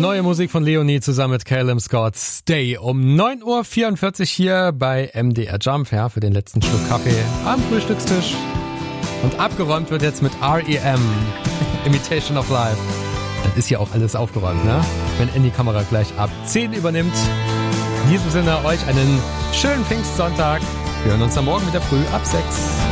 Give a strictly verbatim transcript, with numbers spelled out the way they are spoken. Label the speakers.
Speaker 1: Neue Musik von Leonie zusammen mit Calum Scott. Stay um neun Uhr vierundvierzig hier bei M D R Jump, ja, für den letzten Schluck Kaffee am Frühstückstisch. Und abgeräumt wird jetzt mit R E M, Imitation of Life. Dann ist ja auch alles aufgeräumt, ne? Wenn Andy Kamera gleich ab zehn übernimmt. In diesem Sinne euch einen schönen Pfingstsonntag. Wir hören uns dann morgen wieder früh ab sechs.